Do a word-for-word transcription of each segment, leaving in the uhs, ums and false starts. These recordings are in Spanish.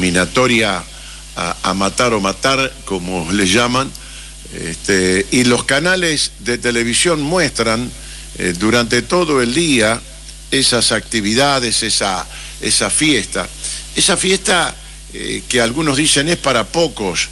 eliminatoria a, a matar o matar, como le llaman, este, y los canales de televisión muestran eh, durante todo el día esas actividades, esa, esa fiesta. Esa fiesta eh, que algunos dicen es para pocos,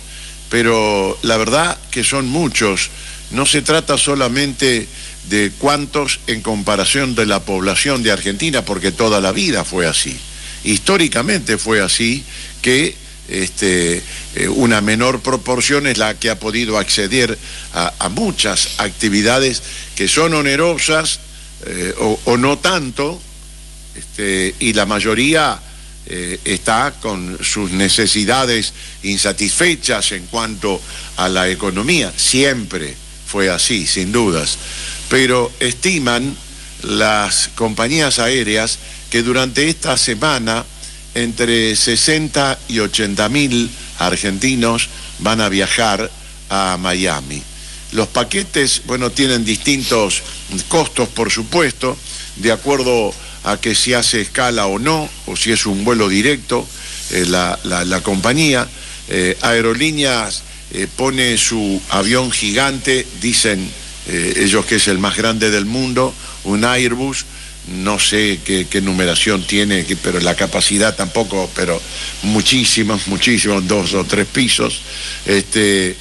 pero la verdad que son muchos. No se trata solamente de cuántos en comparación de la población de Argentina, porque toda la vida fue así. Históricamente fue así, que este, eh, una menor proporción es la que ha podido acceder a, a muchas actividades que son onerosas eh, o, o no tanto, este, y la mayoría eh, está con sus necesidades insatisfechas en cuanto a la economía. Siempre fue así, sin dudas, pero estiman las compañías aéreas que durante esta semana entre sesenta y ochenta mil argentinos van a viajar a Miami. Los paquetes, bueno, tienen distintos costos, por supuesto, de acuerdo a que si hace escala o no, o si es un vuelo directo, eh, la, la, la compañía. Eh, Aerolíneas eh, pone su avión gigante, dicen eh, ellos que es el más grande del mundo, un Airbus. No sé qué, qué numeración tiene, pero la capacidad tampoco, pero muchísimos, muchísimos, dos o tres pisos, este,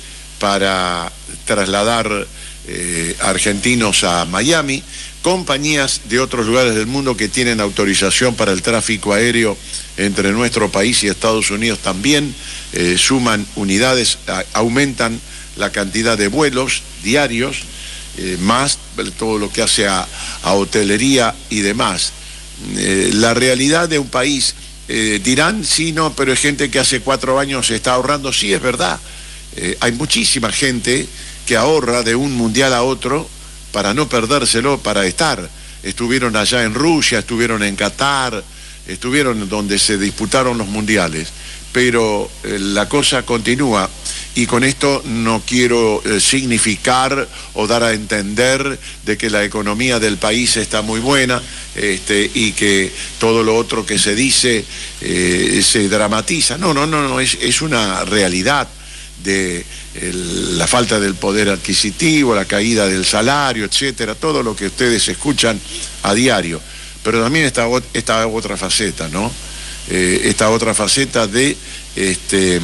para trasladar eh, argentinos a Miami. Compañías de otros lugares del mundo que tienen autorización para el tráfico aéreo entre nuestro país y Estados Unidos también eh, suman unidades, a, aumentan la cantidad de vuelos diarios, Eh, más todo lo que hace a, a hotelería y demás. Eh, la realidad de un país, eh, dirán, sí, no, pero hay gente que hace cuatro años se está ahorrando. Sí, es verdad. Eh, hay muchísima gente que ahorra de un mundial a otro para no perdérselo, para estar. Estuvieron allá en Rusia, estuvieron en Qatar, estuvieron donde se disputaron los mundiales, pero eh, la cosa continúa. Y con esto no quiero eh, significar o dar a entender de que la economía del país está muy buena este, y que todo lo otro que se dice eh, se dramatiza. No, no, no, no, es, es una realidad de el, la falta del poder adquisitivo, la caída del salario, etcétera, todo lo que ustedes escuchan a diario. Pero también está esta otra faceta, ¿no? Eh, esta otra faceta de este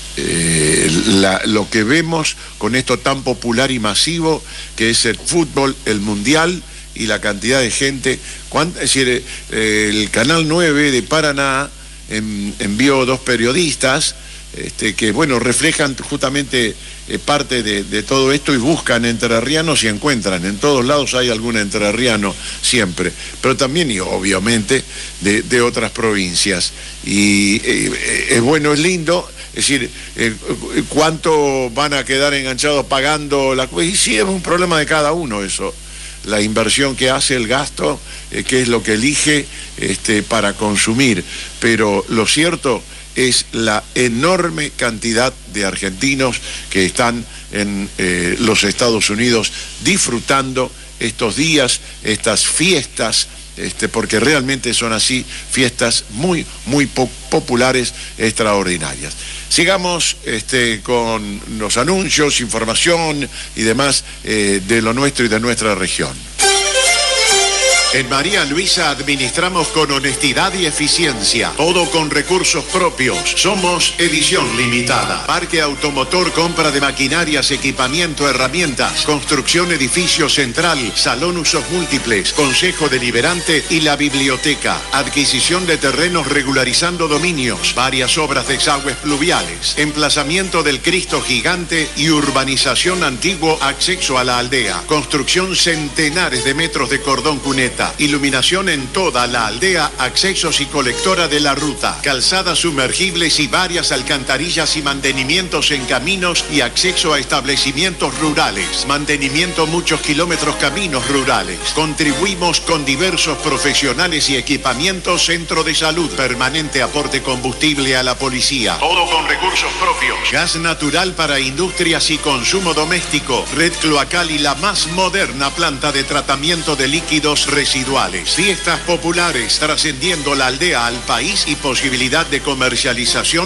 Eh, la, lo que vemos con esto tan popular y masivo que es el fútbol, el mundial y la cantidad de gente. ¿Cuánto? Es decir, eh, el Canal nueve de Paraná en, envió dos periodistas este, que, bueno, reflejan justamente eh, parte de, de todo esto y buscan entrerrianos y encuentran. En todos lados hay algún entrerriano siempre, pero también y obviamente de, de otras provincias. Y eh, es bueno, es lindo. Es decir, eh, ¿cuánto van a quedar enganchados pagando la cuesta? Y sí, es un problema de cada uno eso. La inversión que hace, el gasto, eh, qué es lo que elige este, para consumir. Pero lo cierto es la enorme cantidad de argentinos que están en eh, los Estados Unidos disfrutando estos días, estas fiestas, Este, porque realmente son así, fiestas muy, muy po populares, extraordinarias. Sigamos este, con los anuncios, información y demás eh, de lo nuestro y de nuestra región. En María Luisa administramos con honestidad y eficiencia, todo con recursos propios. Somos edición limitada. Parque automotor, compra de maquinarias, equipamiento, herramientas, construcción, edificio central, salón usos múltiples, consejo deliberante y la biblioteca. Adquisición de terrenos regularizando dominios, varias obras de desagües pluviales, emplazamiento del Cristo Gigante y urbanización antiguo, acceso a la aldea. Construcción centenares de metros de cordón cuneta. Iluminación en toda la aldea, accesos y colectora de la ruta, calzadas sumergibles y varias alcantarillas y mantenimientos en caminos y acceso a establecimientos rurales. Mantenimiento muchos kilómetros caminos rurales. Contribuimos con diversos profesionales y equipamientos, centro de salud, permanente aporte combustible a la policía. Todo con recursos propios. Gas natural para industrias y consumo doméstico. Red cloacal y la más moderna planta de tratamiento de líquidos residuales. Fiestas populares trascendiendo la aldea al país y posibilidad de comercialización